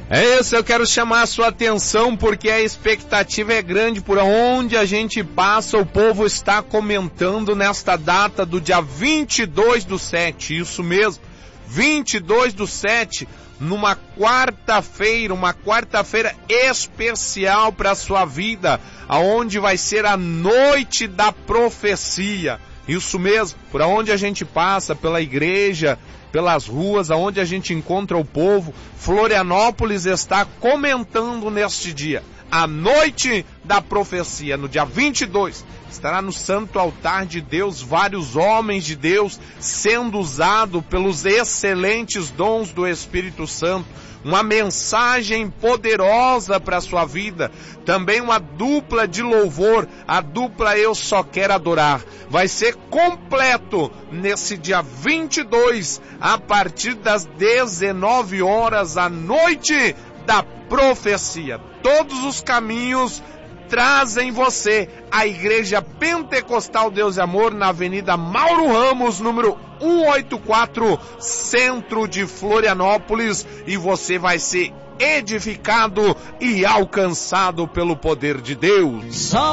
É isso, eu quero chamar a sua atenção porque a expectativa é grande por onde a gente passa. O povo está comentando nesta data do dia 22/7, isso mesmo, 22/7, numa quarta-feira, uma quarta-feira especial para a sua vida, aonde vai ser a noite da profecia. Isso mesmo, por onde a gente passa, pela igreja, pelas ruas, aonde a gente encontra o povo, Florianópolis está comentando neste dia, a noite da profecia, no dia 22, estará no santo altar de Deus, vários homens de Deus sendo usados pelos excelentes dons do Espírito Santo, uma mensagem poderosa para a sua vida, também uma dupla de louvor, a dupla Eu Só Quero Adorar, vai ser completo nesse dia 22, a partir das 19 horas, a noite da profecia. Todos os caminhos trazem você à Igreja Pentecostal Deus e Amor, na Avenida Mauro Ramos, número 184, centro de Florianópolis, e você vai ser edificado e alcançado pelo poder de Deus.